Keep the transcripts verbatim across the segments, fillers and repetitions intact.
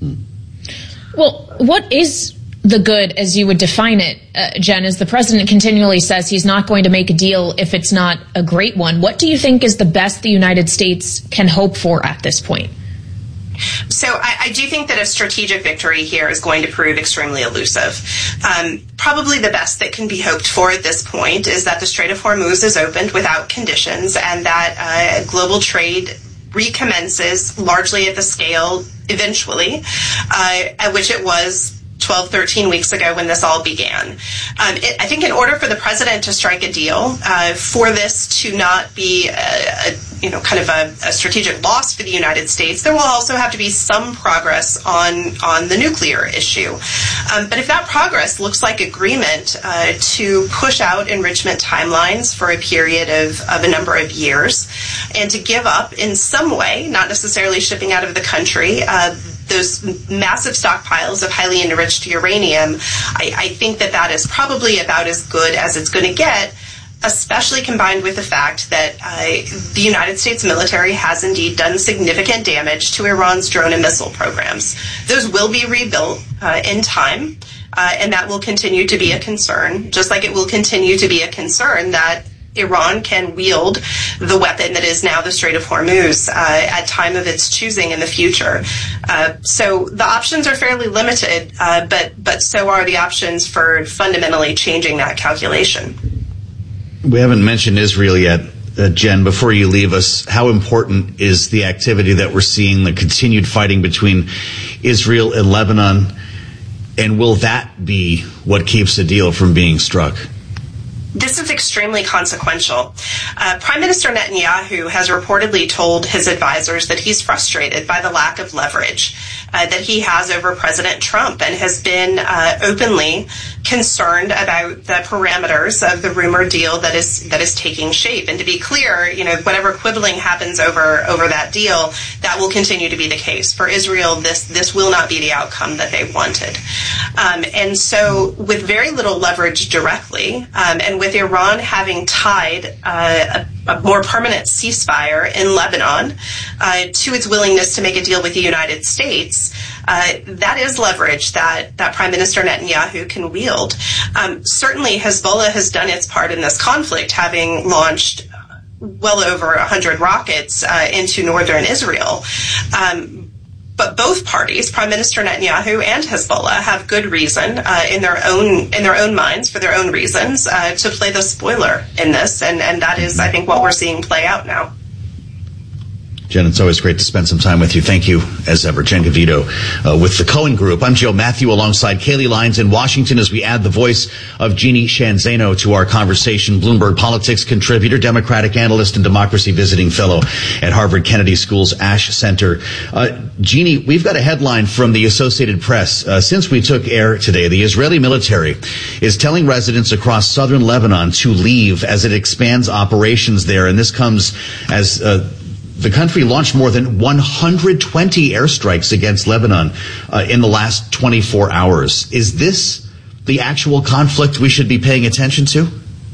Hmm. Well, what is the good, as you would define it, uh, Jen, as the president continually says he's not going to make a deal if it's not a great one? What do you think is the best the United States can hope for at this point? So I, I do think that a strategic victory here is going to prove extremely elusive. Um, probably the best that can be hoped for at this point is that the Strait of Hormuz is opened without conditions and that uh, global trade recommences largely at the scale eventually uh, at which it was twelve, thirteen weeks ago when this all began. Um, it, I think in order for the president to strike a deal, uh, for this to not be a, a you know, kind of a, a strategic loss for the United States, there will also have to be some progress on, on the nuclear issue. Um, but if that progress looks like agreement uh, to push out enrichment timelines for a period of, of a number of years and to give up in some way, not necessarily shipping out of the country, uh, those massive stockpiles of highly enriched uranium, I, I think that that is probably about as good as it's going to get, especially combined with the fact that uh, the United States military has indeed done significant damage to Iran's drone and missile programs. Those will be rebuilt uh, in time, uh, and that will continue to be a concern, just like it will continue to be a concern that Iran can wield the weapon that is now the Strait of Hormuz uh, at time of its choosing in the future. Uh, so the options are fairly limited, uh, but but so are the options for fundamentally changing that calculation. We haven't mentioned Israel yet. Uh, Jen, before you leave us, how important is the activity that we're seeing, the continued fighting between Israel and Lebanon, and will that be what keeps the deal from being struck? This is extremely consequential. Uh, Prime Minister Netanyahu has reportedly told his advisors that he's frustrated by the lack of leverage uh, that he has over President Trump and has been uh, openly concerned about the parameters of the rumored deal that is that is taking shape. And to be clear, you know, whatever quibbling happens over over that deal, that will continue to be the case. For Israel, this this will not be the outcome that they wanted. Um, and so with very little leverage directly, um, and with Iran having tied uh, a, a more permanent ceasefire in Lebanon uh, to its willingness to make a deal with the United States, uh, that is leverage that, that Prime Minister Netanyahu can wield. Um, certainly Hezbollah has done its part in this conflict, having launched well over one hundred rockets uh, into northern Israel. Um, But both parties, Prime Minister Netanyahu and Hezbollah, have good reason uh, in their own in their own minds, for their own reasons, uh, to play the spoiler in this, and, and that is, I think, what we're seeing play out now. Jen, it's always great to spend some time with you. Thank you, as ever. Jen Gavito uh, with the Cohen Group. I'm Joe Matthew alongside Kaylee Lyons in Washington as we add the voice of Jeannie Sheehan Zaino to our conversation. Bloomberg Politics contributor, Democratic analyst, and democracy visiting fellow at Harvard Kennedy School's Ash Center. Uh, Jeannie, we've got a headline from the Associated Press. Uh, since we took air today, the Israeli military is telling residents across southern Lebanon to leave as it expands operations there. And this comes as uh, the country launched more than one hundred twenty airstrikes against Lebanon uh, in the last twenty-four hours. Is this the actual conflict we should be paying attention to?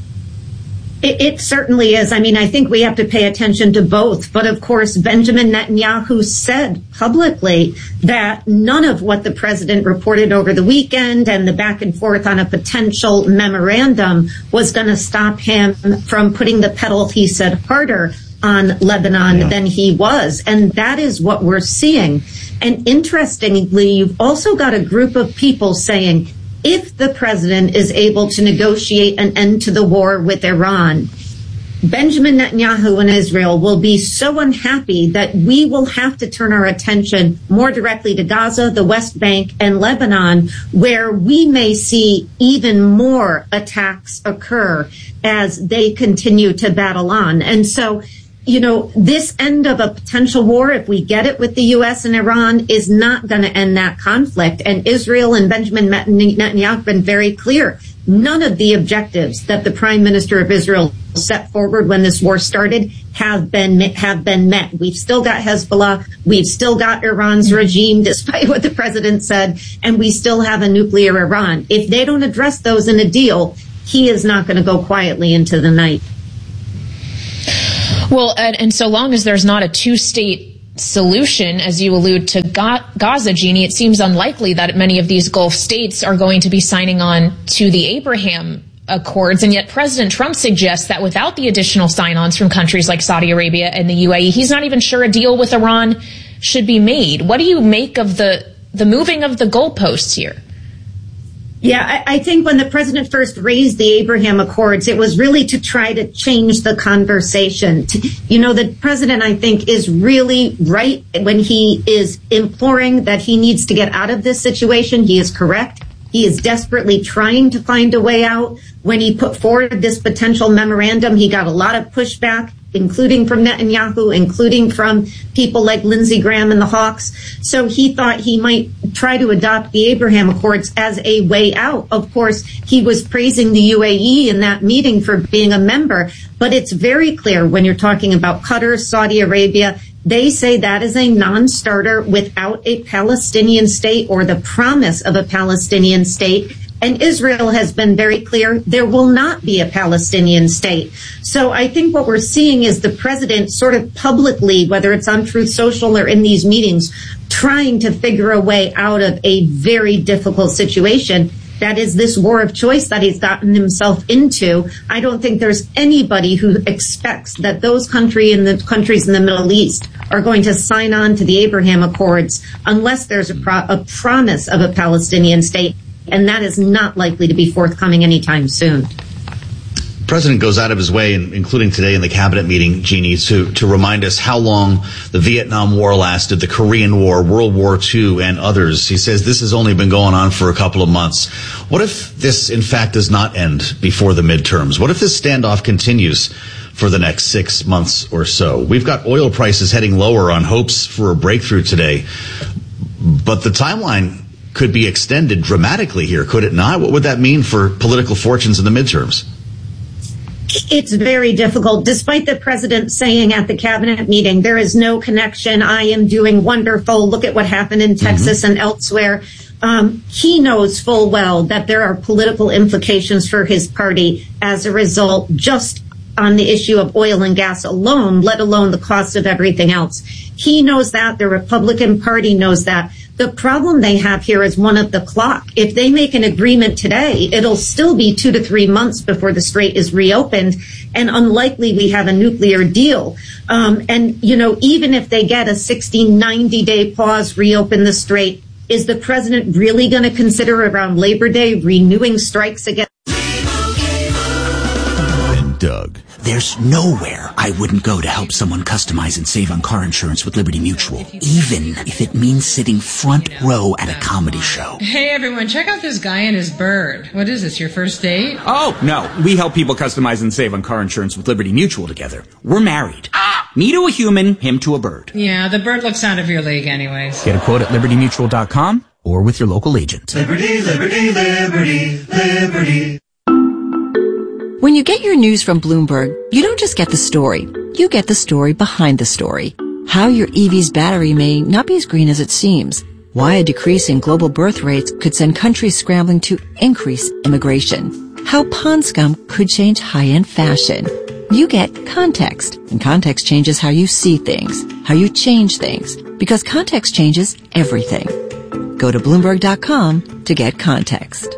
It, it certainly is. I mean, I think we have to pay attention to both. But of course, Benjamin Netanyahu said publicly that none of what the president reported over the weekend and the back and forth on a potential memorandum was going to stop him from putting the pedal, he said, harder on Lebanon yeah. than he was. And that is what we're seeing. And interestingly, you've also got a group of people saying, if the president is able to negotiate an end to the war with Iran, Benjamin Netanyahu and Israel will be so unhappy that we will have to turn our attention more directly to Gaza, the West Bank, and Lebanon, where we may see even more attacks occur as they continue to battle on. And so, you know, this end of a potential war, if we get it with the U S and Iran, is not going to end that conflict. And Israel and Benjamin Netanyahu have been very clear. None of the objectives that the Prime Minister of Israel set forward when this war started have been have been met. We've still got Hezbollah. We've still got Iran's regime, despite what the president said, and we still have a nuclear Iran. If they don't address those in a deal, he is not going to go quietly into the night. Well, and, and so long as there's not a two-state solution, as you allude to Gaza, Jeannie, it seems unlikely that many of these Gulf states are going to be signing on to the Abraham Accords, and yet President Trump suggests that without the additional sign-ons from countries like Saudi Arabia and the U A E, he's not even sure a deal with Iran should be made. What do you make of the, the moving of the goalposts here? Yeah, I, I think when the president first raised the Abraham Accords, it was really to try to change the conversation. To, you know, the president, I think, is really right when he is imploring that he needs to get out of this situation. He is correct. He is desperately trying to find a way out. When he put forward this potential memorandum, he got a lot of pushback, including from Netanyahu, including from people like Lindsey Graham and the Hawks. So he thought he might try to adopt the Abraham Accords as a way out. Of course, he was praising the U A E in that meeting for being a member. But it's very clear when you're talking about Qatar, Saudi Arabia, they say that is a non-starter without a Palestinian state or the promise of a Palestinian state. And Israel has been very clear there will not be a Palestinian state. So I think what we're seeing is the president sort of publicly, whether it's on Truth Social or in these meetings, trying to figure a way out of a very difficult situation. That is this war of choice that he's gotten himself into. I don't think there's anybody who expects that those country in the countries in the Middle East are going to sign on to the Abraham Accords unless there's a, pro- a promise of a Palestinian state. And that is not likely to be forthcoming anytime soon. The president goes out of his way, including today in the cabinet meeting, Jeannie, to, to remind us how long the Vietnam War lasted, the Korean War, World War Two, and others. He says this has only been going on for a couple of months. What if this, in fact, does not end before the midterms? What if this standoff continues for the next six months or so? We've got oil prices heading lower on hopes for a breakthrough today, but the timeline could be extended dramatically here, could it not? What would that mean for political fortunes in the midterms? It's very difficult. Despite the president saying at the cabinet meeting, there is no connection. I am doing wonderful. Look at what happened in Texas mm-hmm. and elsewhere. Um, he knows full well that there are political implications for his party as a result, just on the issue of oil and gas alone, let alone the cost of everything else. He knows that. The Republican Party knows that. The problem they have here is one of the clock. If they make an agreement today, it'll still be two to three months before the strait is reopened, and unlikely we have a nuclear deal. Um, and, you know, even if they get a sixty, ninety day pause, reopen the strait, is the president really going to consider around Labor Day renewing strikes again? And Doug. There's nowhere I wouldn't go to help someone customize and save on car insurance with Liberty Mutual, even if it means sitting front row at a comedy show. Hey everyone, check out this guy and his bird. What is this, your first date? Oh, no. We help people customize and save on car insurance with Liberty Mutual together. We're married. Ah! Me to a human, him to a bird. Yeah, the bird looks out of your league anyways. Get a quote at liberty mutual dot com or with your local agent. Liberty, liberty, liberty, liberty. When you get your news from Bloomberg, you don't just get the story. You get the story behind the story. How your E V's battery may not be as green as it seems. Why a decrease in global birth rates could send countries scrambling to increase immigration. How pond scum could change high-end fashion. You get context, and context changes how you see things, how you change things, because context changes everything. Go to Bloomberg dot com to get context.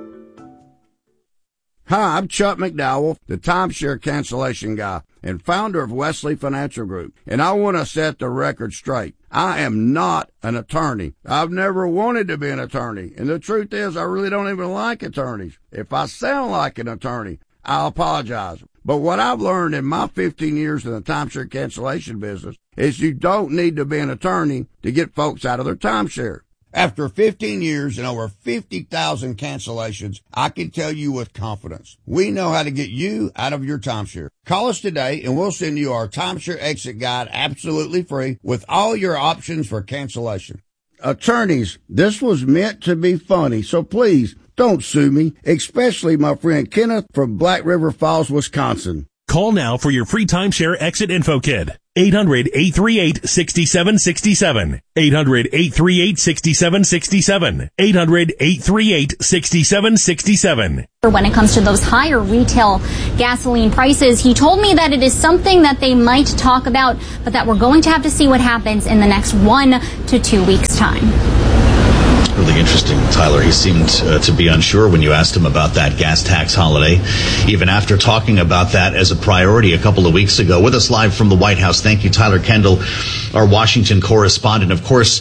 Hi, I'm Chuck McDowell, the timeshare cancellation guy and founder of Wesley Financial Group, and I want to set the record straight. I am not an attorney. I've never wanted to be an attorney, and the truth is I really don't even like attorneys. If I sound like an attorney, I apologize. But what I've learned in my fifteen years in the timeshare cancellation business is you don't need to be an attorney to get folks out of their timeshare. After fifteen years and over fifty thousand cancellations, I can tell you with confidence, we know how to get you out of your timeshare. Call us today and we'll send you our timeshare exit guide absolutely free with all your options for cancellation. Attorneys, this was meant to be funny, so please don't sue me, especially my friend Kenneth from Black River Falls, Wisconsin. Call now for your free timeshare exit info kit. eight hundred, eight three eight, six seven six seven. eight hundred, eight three eight, six seven six seven. eight hundred, eight three eight, six seven six seven. When it comes to those higher retail gasoline prices, he told me that it is something that they might talk about, but that we're going to have to see what happens in the next one to two weeks' time. Really interesting, Tyler. He seemed uh, to be unsure when you asked him about that gas tax holiday, even after talking about that as a priority a couple of weeks ago. With us live from the White House, thank you, Tyler Kendall, our Washington correspondent. Of course,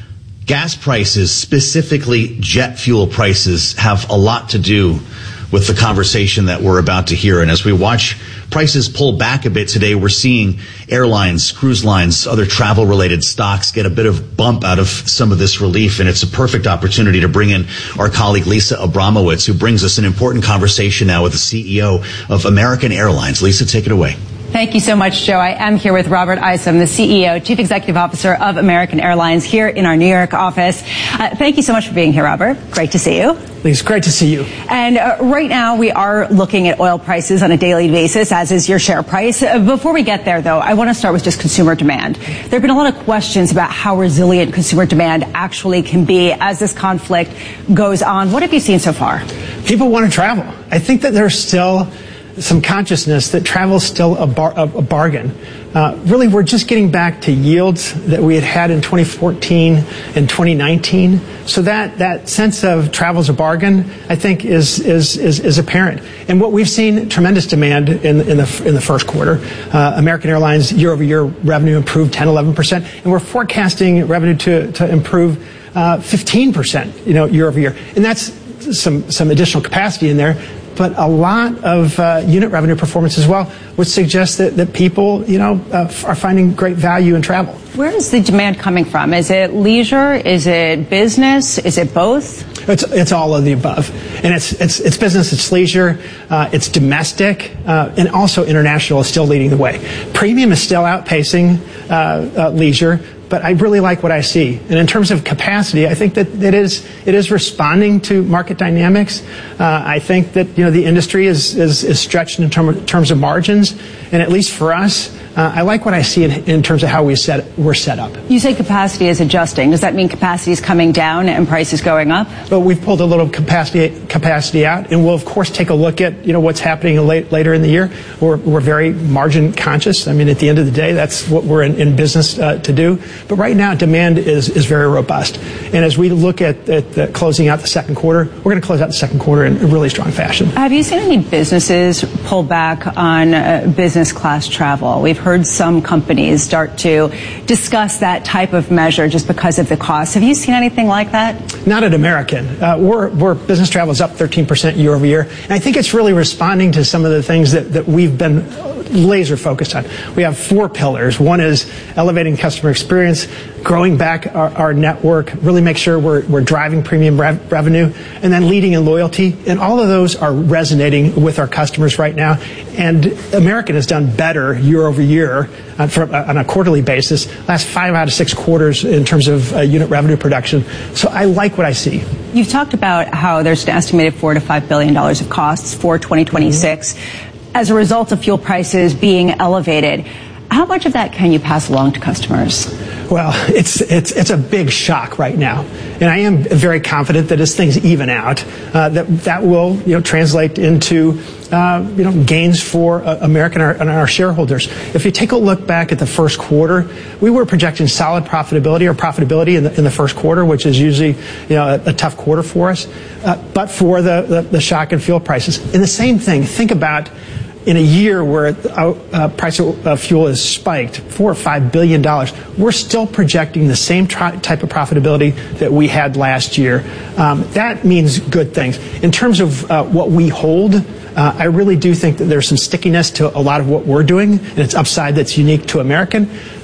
gas prices, specifically jet fuel prices, have a lot to do with the conversation that we're about to hear. And as we watch prices pull back a bit today, we're seeing airlines, cruise lines, other travel-related stocks get a bit of bump out of some of this relief. And it's a perfect opportunity to bring in our colleague Lisa Abramowitz, who brings us an important conversation now with the C E O of American Airlines. Lisa, take it away. Thank you so much, Joe. I am here with Robert Isom, the C E O, Chief Executive Officer of American Airlines, here in our New York office. Uh, thank you so much for being here, Robert. Great to see you. It's great to see you. And uh, right now we are looking at oil prices on a daily basis, as is your share price. Uh, before we get there, though, I want to start with just consumer demand. There have been a lot of questions about how resilient consumer demand actually can be as this conflict goes on. What have you seen so far? People want to travel. I think that there's still some consciousness that travel is still a, bar, a, a bargain. Uh, really, we're just getting back to yields that we had had in twenty fourteen and twenty nineteen. So that, that sense of travel is a bargain, I think, is, is, is, is apparent. And what we've seen, tremendous demand in, in the, in the first quarter. Uh, American Airlines year-over-year revenue improved ten, eleven percent. And we're forecasting revenue to, to improve uh, fifteen percent, you know, year-over-year. And that's some, some additional capacity in there. But a lot of uh, unit revenue performance as well would suggest that, that people, you know, uh, are finding great value in travel. Where is the demand coming from? Is it leisure? Is it business? Is it both? It's it's all of the above, and it's it's it's business, it's leisure, uh, it's domestic, uh, and also international is still leading the way. Premium is still outpacing uh, uh, leisure. But I really like what I see. And in terms of capacity, I think that it is it is responding to market dynamics. Uh, I think that, you know, the industry is is, is stretched in term, terms of margins, and at least for us, uh, I like what I see in, in terms of how we set we're set up. You say capacity is adjusting. Does that mean capacity is coming down and prices going up? Well, we've pulled a little capacity capacity out, and we'll of course take a look at, you know, what's happening late, later in the year. We're we're very margin conscious. I mean, at the end of the day, that's what we're in, in business uh, to do. But right now, demand is, is very robust. And as we look at, at the closing out the second quarter, we're going to close out the second quarter in a really strong fashion. Have you seen any businesses pull back on uh, business class travel? We've heard some companies start to discuss that type of measure just because of the cost. Have you seen anything like that? Not at American. Uh, we're, we're business travel is up thirteen percent year over year. And I think it's really responding to some of the things that, that we've been laser focused on. We have four pillars. One is elevating customer experience, growing back our, our network, really make sure we're, we're driving premium rev- revenue, and then leading in loyalty. And all of those are resonating with our customers right now. And American has done better year over year uh, for, uh, on a quarterly basis, last five out of six quarters in terms of uh, unit revenue production. So I like what I see. You've talked about how there's an estimated four to five billion dollars of costs for twenty twenty-six. Mm-hmm. As a result of fuel prices being elevated. How much of that can you pass along to customers? Well, it's it's it's a big shock right now, and I am very confident that as things even out, uh, that that will, you know, translate into uh, you know gains for uh, American and our, and our shareholders. If you take a look back at the first quarter, we were projecting solid profitability or profitability in the, in the first quarter, which is usually, you know, a, a tough quarter for us, uh, but for the, the the shock in fuel prices. And the same thing. Think about. In a year where uh, uh, price of uh, fuel has spiked four or five billion dollars, we're still projecting the same tri- type of profitability that we had last year. Um, that means good things. In terms of uh, what we hold, uh, I really do think that there's some stickiness to a lot of what we're doing, and it's upside that's unique to American.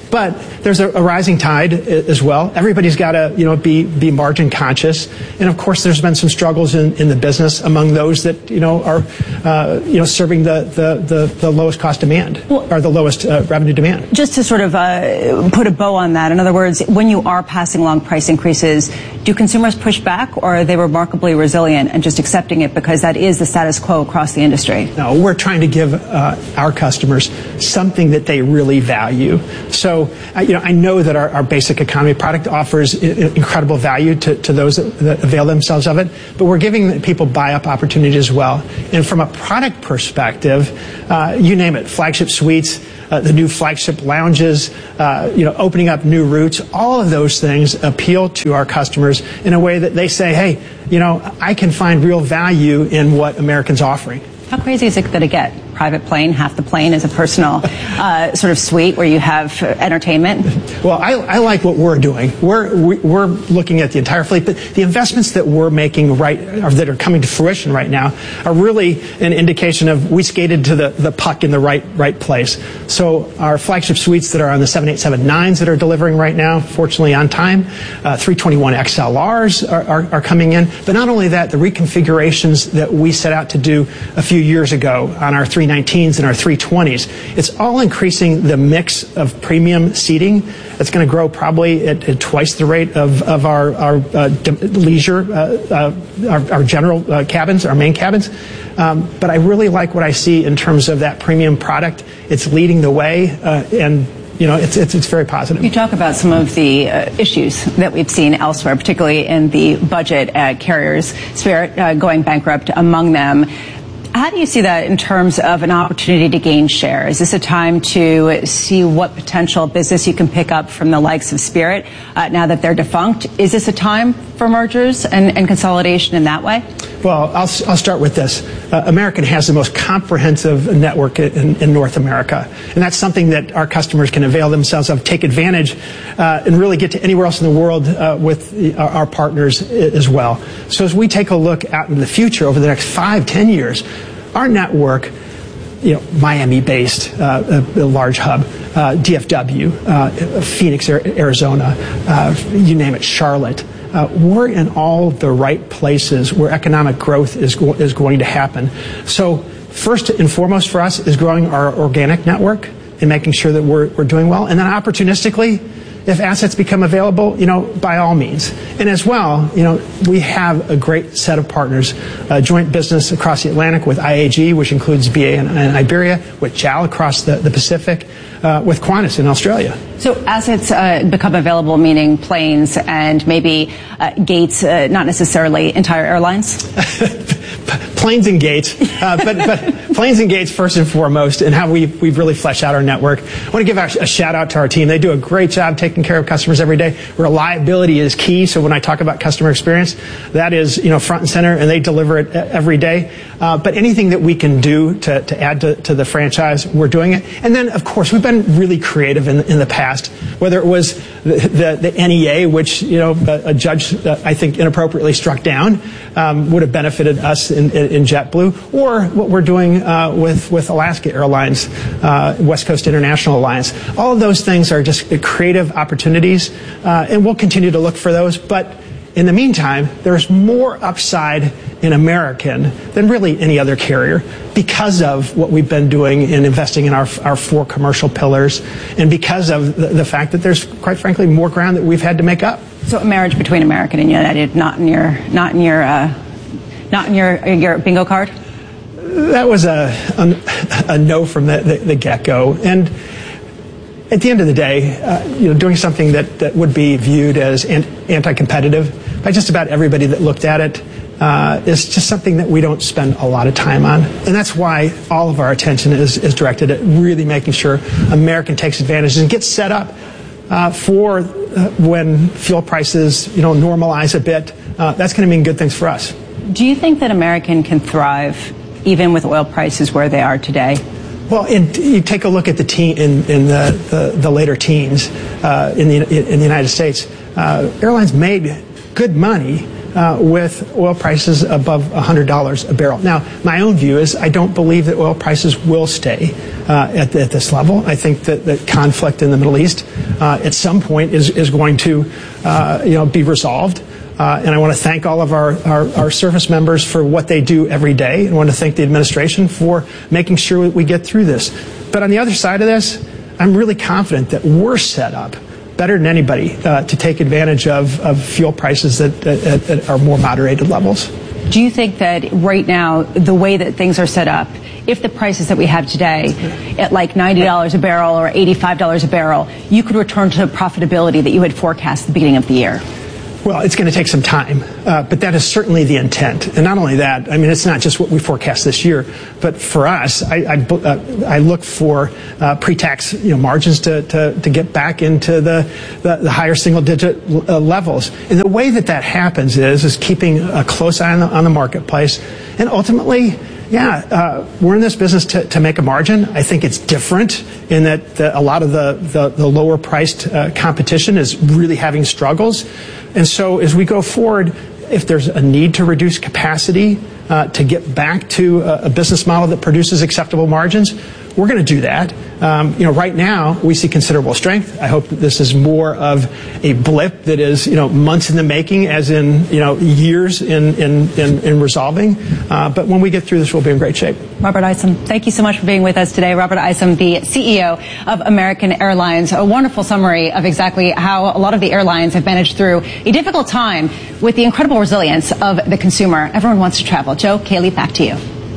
but there's a, a rising tide as well. Everybody's got to, you know, be be margin conscious, and of course, there's been some struggles in, in the business among those that you know are, uh, you know, serving the the, the, the lowest cost demand well, or the lowest uh, revenue demand. Just to sort of uh, put a bow on that, in other words, when you are passing along price increases, do consumers push back, or are they remarkably resilient and just accepting it because that is the status quo across the industry? No, we're trying to give uh, our customers something that they really value. So, uh, you know, I know that our, our basic economy product offers I- incredible value to, to those that, that avail themselves of it, but we're giving people buy-up opportunities as well. And from a product perspective, uh, you name it, flagship suites, Uh, the new flagship lounges, uh, you know, opening up new routes, all of those things appeal to our customers in a way that they say, hey, you know, I can find real value in what Americans offering. How crazy is it going to get? Private plane, half the plane is a personal uh, sort of suite where you have uh, entertainment? Well, I, I like what we're doing. We're we, we're looking at the entire fleet, but the investments that we're making right, or that are coming to fruition right now, are really an indication of we skated to the, the puck in the right right place. So our flagship suites that are on the seven eighty-seven nines that are delivering right now, fortunately on time, uh, three twenty-one X L Rs are, are, are coming in. But not only that, the reconfigurations that we set out to do a few years ago on our three nineteens and our three twenties, it's all increasing the mix of premium seating. It's going to grow probably at, at twice the rate of, of our, our uh, leisure, uh, uh, our, our general uh, cabins, our main cabins. Um, but I really like what I see in terms of that premium product. It's leading the way, uh, and you know, it's, it's, it's very positive. You talk about some of the uh, issues that we've seen elsewhere, particularly in the budget uh, carriers, Spirit uh, going bankrupt among them. How do you see that in terms of an opportunity to gain share? Is this a time to see what potential business you can pick up from the likes of Spirit uh, now that they're defunct? Is this a time for mergers and, and consolidation in that way? Well, I'll, I'll start with this. Uh, American has the most comprehensive network in, in North America, and that's something that our customers can avail themselves of, take advantage, uh, and really get to anywhere else in the world uh, with the, our, our partners as well. So as we take a look out in the future over the next five, ten years, our network, you know, Miami-based, uh, a, a large hub, uh, D F W, uh, Phoenix, Arizona, uh, you name it, Charlotte. Uh, we're in all the right places where economic growth is go- is going to happen. So first and foremost for us is growing our organic network and making sure that we're we're doing well. And then opportunistically, if assets become available, you know, by all means. And as well, you know, we have a great set of partners, uh, joint business across the Atlantic with I A G, which includes B A and, and Iberia, with J A L across the, the Pacific, uh, with Qantas in Australia. So assets uh, become available, meaning planes and maybe uh, gates, uh, not necessarily entire airlines? Planes and gates, uh, but, but planes and gates first and foremost, and how we've, we've really fleshed out our network. I want to give a, a shout out to our team. They do a great job taking care of customers every day. Reliability is key. So when I talk about customer experience, that is, you know, front and center, and they deliver it every day. Uh, but anything that we can do to, to add to, to the franchise, we're doing it. And then, of course, we've been really creative in, in the past, whether it was the, the, the N E A, which, you know, a, a judge, uh, I think, inappropriately struck down, um, would have benefited us in, in, in JetBlue, or what we're doing uh, with, with Alaska Airlines, uh, West Coast International Alliance. All of those things are just creative opportunities, uh, and we'll continue to look for those. But in the meantime, there's more upside in American than really any other carrier because of what we've been doing in investing in our, our four commercial pillars, and because of the, the fact that there's, quite frankly, more ground that we've had to make up. So a marriage between American and United, not in your, not in your, uh, not in your, your bingo card? That was a, a, a no from the, the, the get-go. And at the end of the day, uh, you know, doing something that, that would be viewed as an, anti-competitive by just about everybody that looked at it uh, is just something that we don't spend a lot of time on. And that's why all of our attention is, is directed at really making sure American takes advantage and gets set up uh, for uh, when fuel prices, you know, normalize a bit. Uh, that's going to mean good things for us. Do you think that American can thrive even with oil prices where they are today? Well, in, you take a look at the teen, in, in the, the, the later teens uh, in, the, in the United States. Uh, airlines made good money uh, with oil prices above one hundred dollars a barrel. Now, my own view is I don't believe that oil prices will stay uh, at, at this level. I think that the conflict in the Middle East uh, at some point is, is going to uh, you know, be resolved. Uh, and I want to thank all of our, our, our service members for what they do every day. And I want to thank the administration for making sure that we get through this. But on the other side of this, I'm really confident that we're set up better than anybody uh, to take advantage of, of fuel prices that, that, that are more moderated levels. Do you think that right now, the way that things are set up, if the prices that we have today at like ninety dollars a barrel or eighty-five dollars a barrel, you could return to profitability that you had forecast at the beginning of the year? Well, it's going to take some time, uh, but that is certainly the intent. And not only that, I mean, it's not just what we forecast this year, but for us, I, I, uh, I look for uh, pre-tax you know, margins to, to, to get back into the, the, the higher single-digit uh, levels. And the way that that happens is is keeping a close eye on the, on the marketplace, and ultimately, yeah, uh, we're in this business to, to make a margin. I think it's different in that the, a lot of the, the, the lower priced uh, competition is really having struggles. And so as we go forward, if there's a need to reduce capacity uh, to get back to a, a business model that produces acceptable margins, we're going to do that. Um, you know, right now we see considerable strength. I hope that this is more of a blip that is, you know, months in the making, as in, you know, years in in, in, in resolving. Uh, but when we get through this, we'll be in great shape. Robert Isom, thank you so much for being with us today. Robert Isom, the C E O of American Airlines. A wonderful summary of exactly how a lot of the airlines have managed through a difficult time with the incredible resilience of the consumer. Everyone wants to travel. Joe, Kaylee, back to you.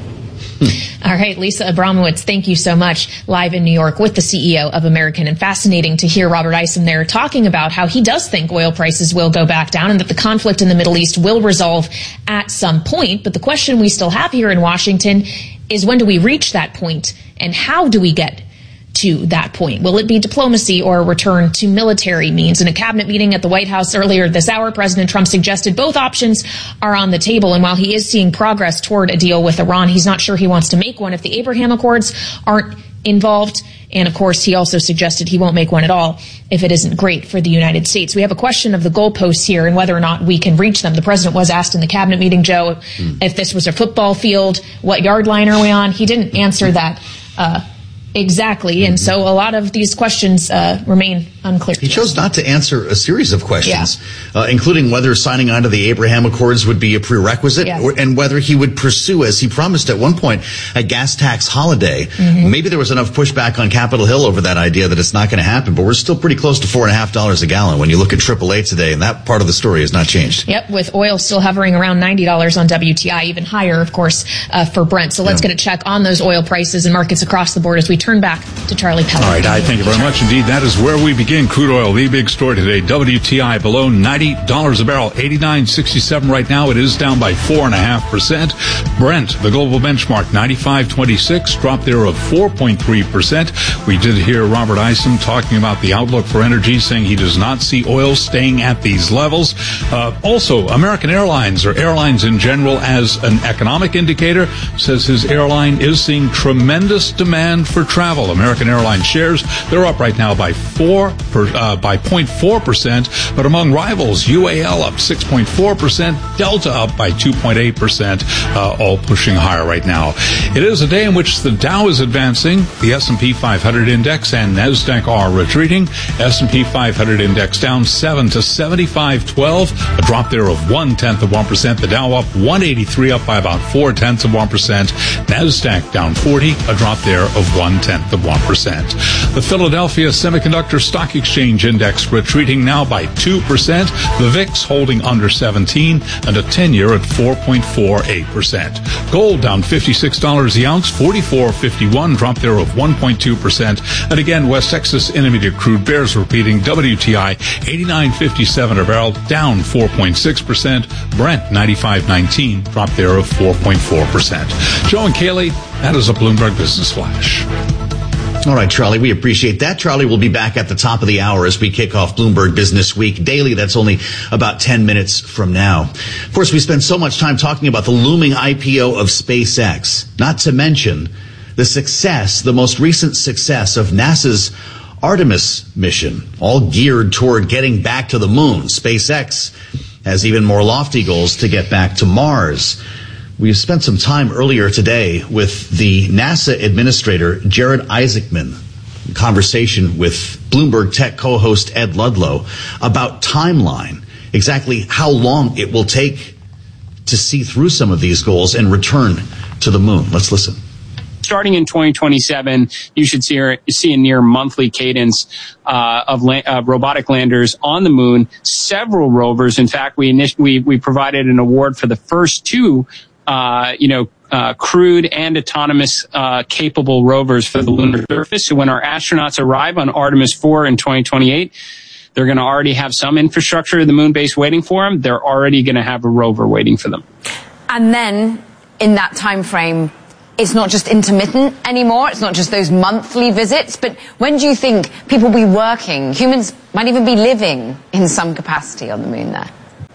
All right, Lisa Abramowitz, thank you so much. Live in New York with the C E O of American. And fascinating to hear Robert Isom there talking about how he does think oil prices will go back down and that the conflict in the Middle East will resolve at some point. But the question we still have here in Washington is, when do we reach that point, and how do we get to that point? Will it be diplomacy or a return to military means? In a cabinet meeting at the White House earlier this hour, President Trump suggested both options are on the table. And while he is seeing progress toward a deal with Iran, he's not sure he wants to make one if the Abraham Accords aren't involved. And of course, he also suggested he won't make one at all if it isn't great for the United States. We have a question of the goalposts here and whether or not we can reach them. The president was asked in the cabinet meeting, Joe, mm. if this was a football field, what yard line are we on? He didn't answer that uh exactly, and so a lot of these questions uh, remain unclear. He chose not to answer a series of questions, yeah. uh, including whether signing on to the Abraham Accords would be a prerequisite, yes. or, and whether he would pursue, as he promised at one point, a gas tax holiday. Mm-hmm. Maybe there was enough pushback on Capitol Hill over that idea that it's not going to happen, but we're still pretty close to four and a half dollars a gallon when you look at triple A today, and that part of the story has not changed. Yep, with oil still hovering around ninety dollars on W T I, even higher, of course, uh, for Brent. So let's yeah. get a check on those oil prices and markets across the board as we turn back to Charlie Pellet. All right, I thank you very much indeed. That is where we begin. Crude oil, the big story today. W T I below ninety dollars a barrel, eighty-nine sixty-seven right now. It is down by four and a half percent. Brent, the global benchmark, ninety-five twenty-six, drop there of four point three percent. We did hear Robert Isom talking about the outlook for energy, saying he does not see oil staying at these levels. Uh, also, American Airlines, or airlines in general, as an economic indicator, says his airline is seeing tremendous demand for travel. American Airlines shares, they're up right now by four per, uh, by zero point four percent, but among rivals, U A L up six point four percent, Delta up by two point eight percent, uh, all pushing higher right now. It is a day in which the Dow is advancing, the S and P five hundred index and NASDAQ are retreating. S and P five hundred index down seven to seventy-five twelve, a drop there of one-tenth of one percent. The Dow up one eighty-three, up by about four-tenths of one percent. NASDAQ down forty, a drop there of one-tenth of one percent. The Philadelphia Semiconductor Stock Exchange Index retreating now by two percent. The V I X holding under seventeen, and a ten-year at four point four eight percent. Gold down fifty-six dollars the ounce, forty-four fifty-one, drop there of one point two percent. And again, West Texas Intermediate crude bears repeating. W T I eighty-nine fifty-seven a barrel, down four point six percent. Brent ninety-five nineteen, drop there of four point four percent. Joe and Kaylee, that is a Bloomberg Business Flash. All right, Charlie, we appreciate that. Charlie will be back at the top of the hour as we kick off Bloomberg Business Week Daily. That's only about ten minutes from now. Of course, we spend so much time talking about the looming I P O of SpaceX, not to mention the success, the most recent success of NASA's Artemis mission, all geared toward getting back to the moon. SpaceX has even more lofty goals to get back to Mars. We've spent some time earlier today with the NASA administrator, Jared Isaacman, in conversation with Bloomberg Tech co-host Ed Ludlow about timeline, exactly how long it will take to see through some of these goals and return to the moon. Let's listen. Starting in twenty twenty-seven, you should see, see a near monthly cadence uh, of la- uh, robotic landers on the moon. Several rovers. In fact, we init- we, we provided an award for the first two, uh, you know, uh, crewed and autonomous uh, capable rovers for the lunar surface. So when our astronauts arrive on Artemis four in twenty twenty-eight, they're going to already have some infrastructure of the moon base waiting for them. They're already going to have a rover waiting for them. And then in that time frame, it's not just intermittent anymore. It's not just those monthly visits. But when do you think people will be working? Humans might even be living in some capacity on the moon there.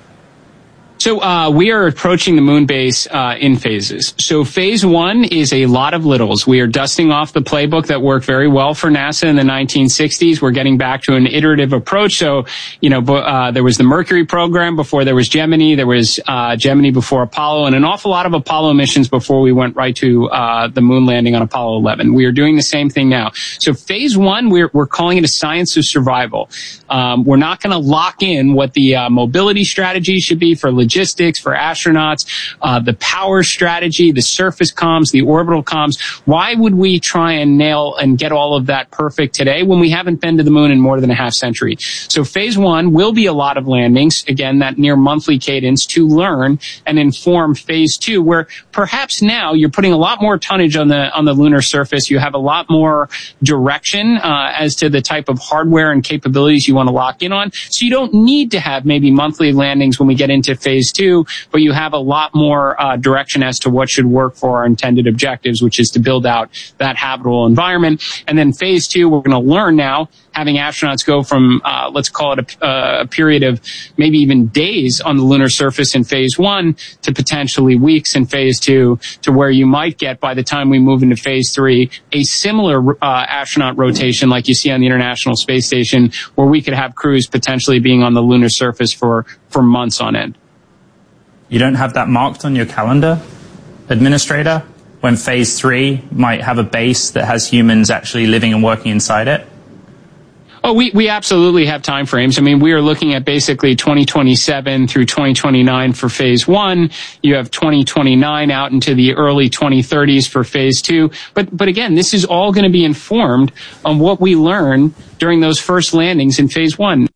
So uh, we are approaching the moon base uh, in phases. So phase one is a lot of littles. We are dusting off the playbook that worked very well for NASA in the nineteen sixties. We're getting back to an iterative approach. So, you know, uh, there was the Mercury program before there was Gemini. There was uh, Gemini before Apollo, and an awful lot of Apollo missions before we went right to uh, the moon landing on Apollo eleven. We are doing the same thing now. So phase one, we're, we're calling it a science of survival. Um, we're not going to lock in what the uh, mobility strategy should be for logistics, for astronauts, uh, the power strategy, the surface comms, the orbital comms. Why would we try and nail and get all of that perfect today when we haven't been to the moon in more than a half century? So phase one will be a lot of landings, again, that near monthly cadence, to learn and inform phase two, where perhaps now you're putting a lot more tonnage on the on the lunar surface. You have a lot more direction uh, as to the type of hardware and capabilities you want to lock in on. So you don't need to have maybe monthly landings when we get into phase two, but you have a lot more uh, direction as to what should work for our intended objectives, which is to build out that habitable environment. And then phase two, we're going to learn now, having astronauts go from, uh, let's call it a, a period of maybe even days on the lunar surface in phase one to potentially weeks in phase two, to where you might get, by the time we move into phase three, a similar uh, astronaut rotation like you see on the International Space Station, where we could have crews potentially being on the lunar surface for, for months on end. You don't have that marked on your calendar, administrator, when phase three might have a base that has humans actually living and working inside it? Oh, we, we absolutely have time frames. I mean, we are looking at basically twenty twenty-seven through twenty twenty-nine for phase one. You have twenty twenty-nine out into the early twenty thirties for phase two. But, but again, this is all going to be informed on what we learn during those first landings in phase one.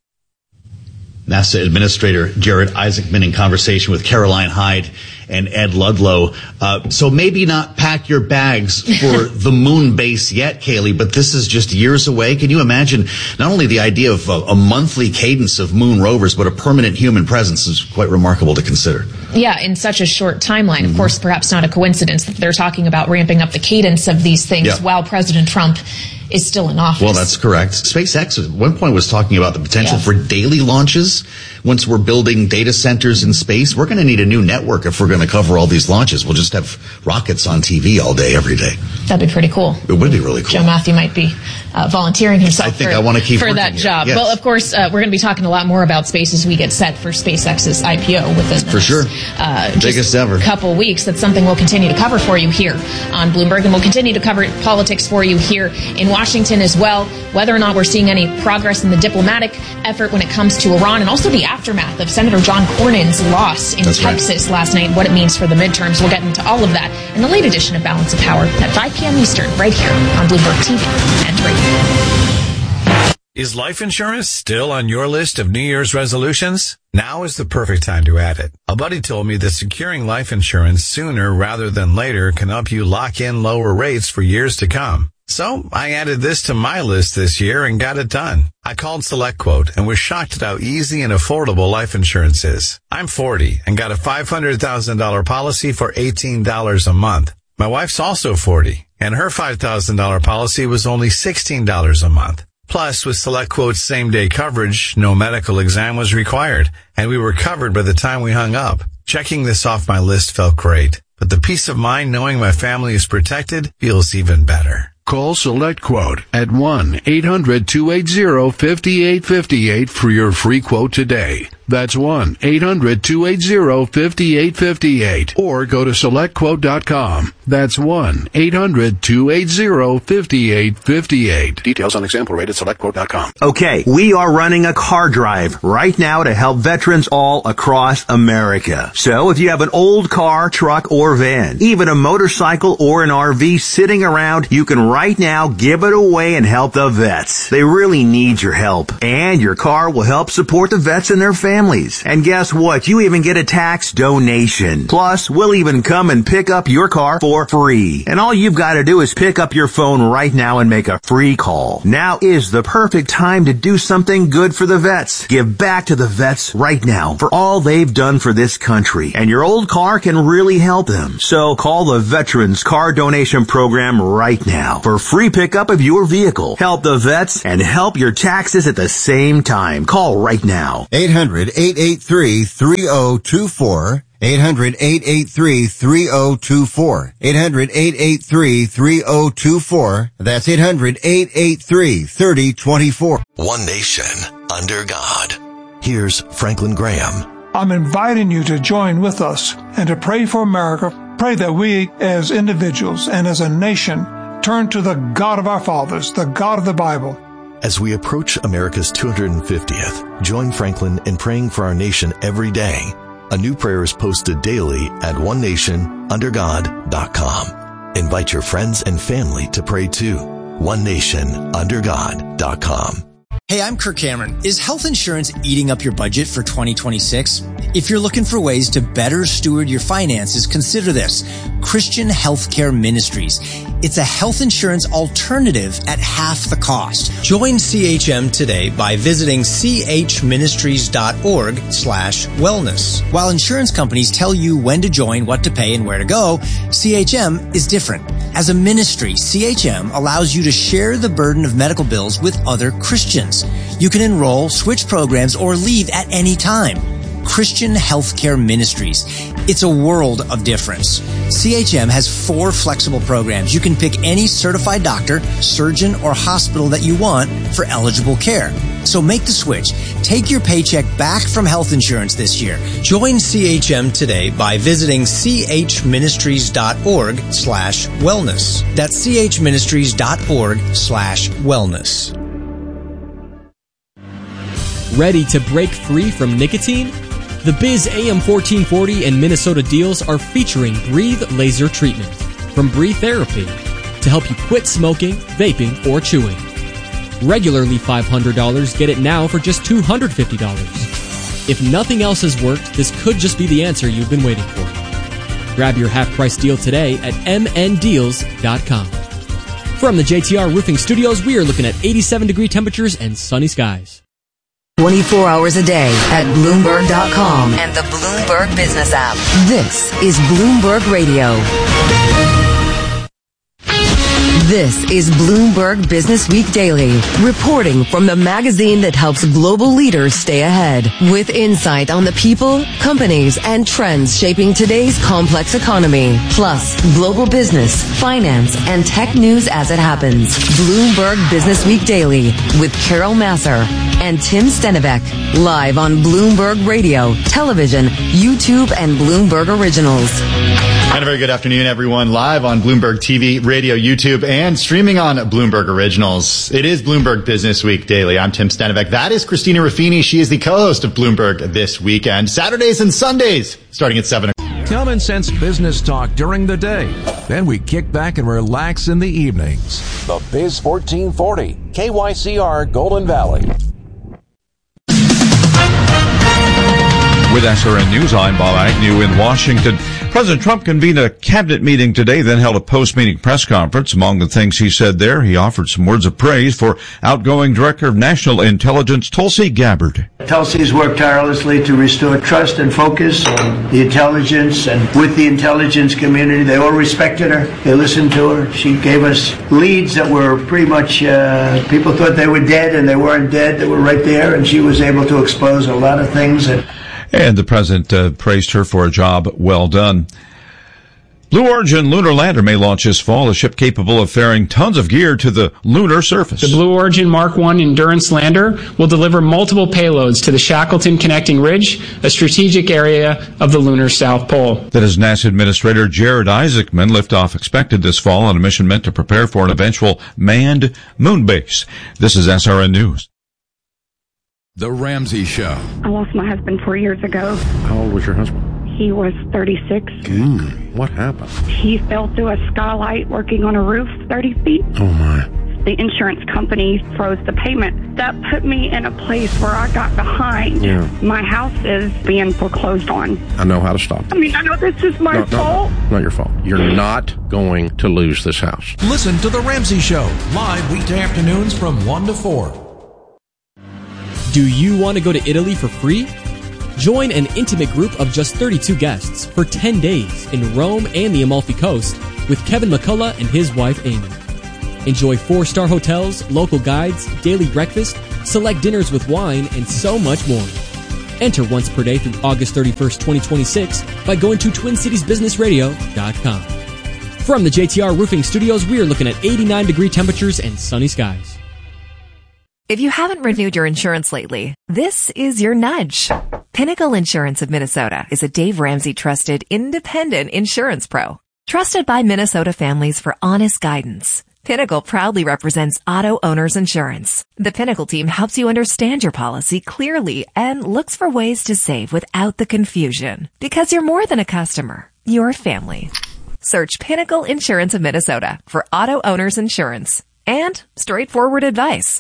NASA Administrator Jared Isaacman in conversation with Caroline Hyde and Ed Ludlow. Uh, so maybe not pack your bags for the moon base yet, Kaylee, but this is just years away. Can you imagine not only the idea of a, a monthly cadence of moon rovers, but a permanent human presence is quite remarkable to consider. Yeah, in such a short timeline. Mm-hmm. Of course, perhaps not a coincidence that they're talking about ramping up the cadence of these things yeah. while President Trump is still in office. Well, that's correct. SpaceX at one point was talking about the potential yeah. for daily launches. Once we're building data centers in space, we're going to need a new network if we're going to cover all these launches. We'll just have rockets on T V all day, every day. That'd be pretty cool. It would be really cool. Joe Matthew might be uh, volunteering himself I think for, I want to keep for that here. job. Yes. Well, of course, uh, we're going to be talking a lot more about space as we get set for SpaceX's I P O within the for next, sure. uh, biggest ever couple weeks. That's something we'll continue to cover for you here on Bloomberg, and we'll continue to cover politics for you here in Washington as well. Whether or not we're seeing any progress in the diplomatic effort when it comes to Iran, and also the aftermath of Senator John Cornyn's loss in That's Texas right. last night, what it means for the midterms. We'll get into all of that in the late edition of Balance of Power at five p.m. Eastern, right here on Bloomberg T V and radio. Is life insurance still on your list of New Year's resolutions? Now is the perfect time to add it. A buddy told me that securing life insurance sooner rather than later can help you lock in lower rates for years to come. So I added this to my list this year and got it done. I called SelectQuote and was shocked at how easy and affordable life insurance is. I'm forty and got a five hundred thousand dollars policy for eighteen dollars a month. My wife's also forty and her five thousand dollars policy was only sixteen dollars a month. Plus, with SelectQuote's same-day coverage, no medical exam was required, and we were covered by the time we hung up. Checking this off my list felt great, but the peace of mind knowing my family is protected feels even better. Call SelectQuote at one eight hundred two eight zero five eight five eight for your free quote today. That's one eight hundred two eight zero five eight five eight. Or go to select quote dot com. That's one eight hundred two eight zero five eight five eight. Details on example rate at select quote dot com. Okay, we are running a car drive right now to help veterans all across America. So if you have an old car, truck, or van, even a motorcycle or an R V sitting around, you can right now give it away and help the vets. They really need your help. And your car will help support the vets and their families. And guess what? You even get a tax donation. Plus, we'll even come and pick up your car for free. And all you've got to do is pick up your phone right now and make a free call. Now is the perfect time to do something good for the vets. Give back to the vets right now for all they've done for this country. And your old car can really help them. So call the Veterans Car Donation Program right now for free pickup of your vehicle. Help the vets and help your taxes at the same time. Call right now. eight hundred eight eight three three oh two four. eight hundred eight eight three three oh two four. eight hundred eight eight three three oh two four. That's eight hundred eight eight three three oh two four. One nation under God. Here's Franklin Graham. I'm inviting you to join with us and to pray for America. Pray that we as individuals and as a nation turn to the God of our fathers, the God of the Bible. As we approach America's two hundred fiftieth, join Franklin in praying for our nation every day. A new prayer is posted daily at one nation under god dot com. Invite your friends and family to pray too. one nation under god dot com. Hey, I'm Kirk Cameron. Is health insurance eating up your budget for twenty twenty-six? If you're looking for ways to better steward your finances, consider this. Christian Healthcare Ministries. It's a health insurance alternative at half the cost. Join C H M today by visiting c h ministries dot org slash wellness. While insurance companies tell you when to join, what to pay, and where to go, C H M is different. As a ministry, C H M allows you to share the burden of medical bills with other Christians. You can enroll, switch programs, or leave at any time. Christian Healthcare Ministries. It's a world of difference. C H M has four flexible programs. You can pick any certified doctor, surgeon, or hospital that you want for eligible care. So make the switch. Take your paycheck back from health insurance this year. Join C H M today by visiting c h ministries dot org slash wellness. That's c h ministries dot org slash wellness. Ready to break free from nicotine? The Biz A M fourteen forty and Minnesota Deals are featuring Breathe Laser Treatment from Breathe Therapy to help you quit smoking, vaping, or chewing. Regularly five hundred dollars, get it now for just two hundred fifty dollars. If nothing else has worked, this could just be the answer you've been waiting for. Grab your half-price deal today at m n deals dot com. From the J T R Roofing Studios, we are looking at eighty-seven degree temperatures and sunny skies. twenty-four hours a day at Bloomberg dot com and the Bloomberg Business app. This is Bloomberg Radio. This is Bloomberg Business Week Daily, reporting from the magazine that helps global leaders stay ahead, with insight on the people, companies, and trends shaping today's complex economy, plus global business, finance, and tech news as it happens. Bloomberg Business Week Daily with Carol Masser and Tim Stenivek, live on Bloomberg Radio, television, YouTube, and Bloomberg Originals. And a very good afternoon, everyone. Live on Bloomberg T V, radio, YouTube, and streaming on Bloomberg Originals. It is Bloomberg Business Week Daily. I'm Tim Stenivek. That is Christina Ruffini. She is the co-host of Bloomberg This Weekend, Saturdays and Sundays, starting at seven o'clock. Common sense business talk during the day. Then we kick back and relax in the evenings. The Biz fourteen forty, K Y C R Golden Valley. With S R N News, I'm Bob Agnew in Washington. President Trump convened a cabinet meeting today, then held a post-meeting press conference. Among the things he said there, he offered some words of praise for outgoing Director of National Intelligence, Tulsi Gabbard. Tulsi's worked tirelessly to restore trust and focus on the intelligence and with the intelligence community. They all respected her. They listened to her. She gave us leads that were pretty much, uh, people thought they were dead and they weren't dead. They were right there, and she was able to expose a lot of things that And the president uh, praised her for a job well done. Blue Origin lunar lander may launch this fall, a ship capable of ferrying tons of gear to the lunar surface. The Blue Origin Mark one Endurance lander will deliver multiple payloads to the Shackleton Connecting Ridge, a strategic area of the lunar South Pole. That is NASA Administrator Jared Isaacman. Liftoff expected this fall on a mission meant to prepare for an eventual manned moon base. This is S R N News. The Ramsey Show. I lost my husband four years ago. How old was your husband? He was thirty-six. Mm, what happened? He fell through a skylight working on a roof thirty feet. Oh, my. The insurance company froze the payment. That put me in a place where I got behind. Yeah. My house is being foreclosed on. I know how to stop it. I mean, I know this is my no, fault. No, not your fault. You're not going to lose this house. Listen to The Ramsey Show, live weekday afternoons from one to four. Do you want to go to Italy for free? Join an intimate group of just thirty-two guests for ten days in Rome and the Amalfi Coast with Kevin McCullough and his wife Amy. Enjoy four-star hotels, local guides, daily breakfast, select dinners with wine, and so much more. Enter once per day through August thirty-first, twenty twenty-six by going to twin cities business radio dot com. From the J T R Roofing Studios, we are looking at eighty-nine degree temperatures and sunny skies. If you haven't renewed your insurance lately, this is your nudge. Pinnacle Insurance of Minnesota is a Dave Ramsey trusted independent insurance pro. Trusted by Minnesota families for honest guidance. Pinnacle proudly represents auto owners insurance. The Pinnacle team helps you understand your policy clearly and looks for ways to save without the confusion. Because you're more than a customer, you're family. Search Pinnacle Insurance of Minnesota for auto owners insurance and straightforward advice.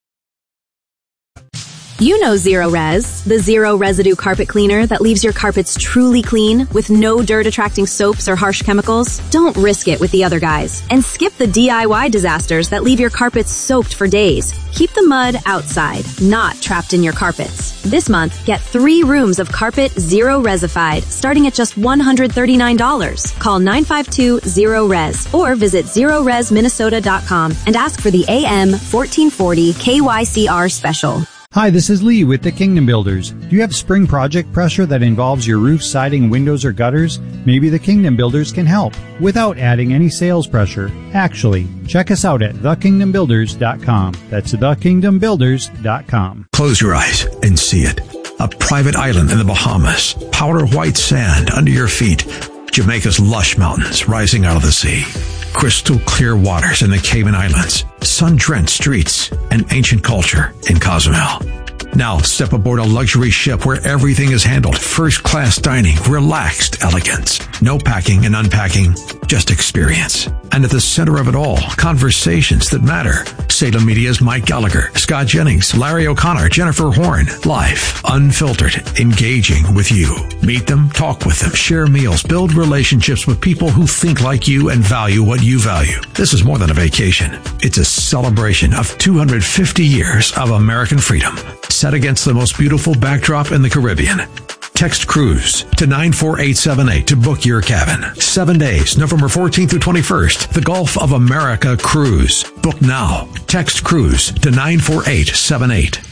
You know Zero Res, the zero residue carpet cleaner that leaves your carpets truly clean with no dirt-attracting soaps or harsh chemicals. Don't risk it with the other guys and skip the D I Y disasters that leave your carpets soaked for days. Keep the mud outside, not trapped in your carpets. This month, get three rooms of carpet Zero Resified, starting at just one hundred thirty-nine dollars. Call nine five two zero res or visit zero res minnesota dot com and ask for the A M fourteen forty K Y C R special. Hi, this is Lee with the Kingdom Builders. Do you have spring project pressure that involves your roof, siding, windows, or gutters? Maybe the Kingdom Builders can help without adding any sales pressure. Actually, check us out at the kingdom builders dot com. That's the kingdom builders dot com. Close your eyes and see it. A private island in the Bahamas. Powder white sand under your feet. Jamaica's lush mountains rising out of the sea. Crystal clear waters in the Cayman Islands, sun-drenched streets, and ancient culture in Cozumel. Now step aboard a luxury ship where everything is handled. First-class dining, relaxed elegance. No packing and unpacking, just experience. And at the center of it all, conversations that matter. Salem Media's Mike Gallagher, Scott Jennings, Larry O'Connor, Jennifer Horn. Life, unfiltered, engaging with you. Meet them, talk with them, share meals, build relationships with people who think like you and value what you value. This is more than a vacation. It's a celebration of two hundred fifty years of American freedom, set against the most beautiful backdrop in the Caribbean. Text cruise to nine four eight seven eight to book your cabin. Seven days, November fourteenth through twenty-first. The Gulf of America cruise. Book now. Text cruise to nine four eight seven eight.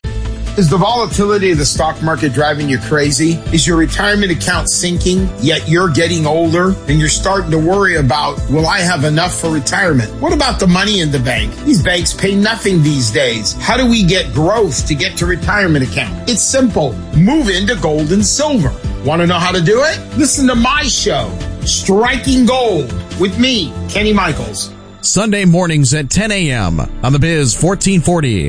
Is the volatility of the stock market driving you crazy? Is your retirement account sinking, yet you're getting older and you're starting to worry about, will I have enough for retirement? What about the money in the bank? These banks pay nothing these days. How do we get growth to get to retirement account? It's simple. Move into gold and silver. Want to know how to do it? Listen to my show, Striking Gold, with me, Kenny Michaels. Sunday mornings at ten a.m. on the Biz fourteen forty.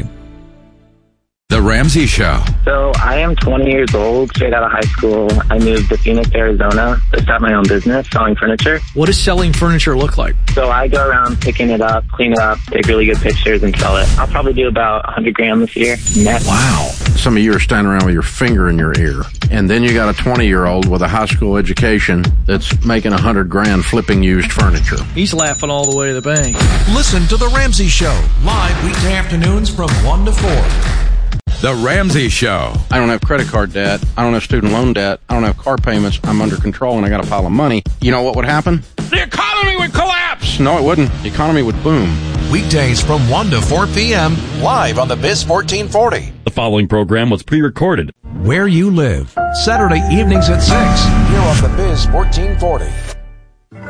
The Ramsey Show. So I am twenty years old, straight out of high school. I moved to Phoenix, Arizona to start my own business, selling furniture. What does selling furniture look like? So I go around picking it up, clean it up, take really good pictures, and sell it. I'll probably do about one hundred grand this year net. Wow. Some of you are standing around with your finger in your ear. And then you got a twenty-year-old with a high school education that's making one hundred grand flipping used furniture. He's laughing all the way to the bank. Listen to The Ramsey Show, live weekday afternoons from one to four. The Ramsey Show. I don't have credit card debt. I don't have student loan debt. I don't have car payments. I'm under control and I got a pile of money. You know what would happen? The economy would collapse. No, it wouldn't. The economy would boom. Weekdays from one to four p.m. live on the Biz fourteen forty. The following program was pre-recorded. Where you live. Saturday evenings at six. Here on the Biz fourteen forty.